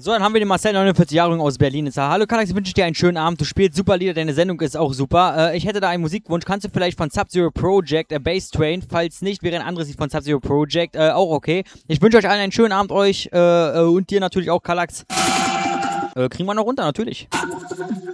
So, dann haben wir den Marcel, 49 Jahre jung aus Berlin. Jetzt, hallo Kallax, ich wünsche dir einen schönen Abend. Du spielst super Lieder, deine Sendung ist auch super. Ich hätte da einen Musikwunsch. Kannst du vielleicht von Sub-Zero Project, Bass Train? Falls nicht, wäre ein anderes Lied von Sub-Zero Project auch okay. Ich wünsche euch allen einen schönen Abend, euch und dir natürlich auch, Kallax. Kriegen wir noch runter, natürlich.